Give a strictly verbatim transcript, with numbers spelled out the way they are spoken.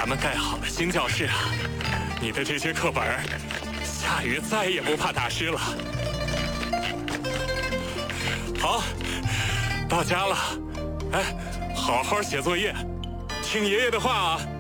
咱们盖好了新教室啊，你的这些课本下雨再也不怕打湿了。好，到家了，哎，好好写作业，听爷爷的话啊。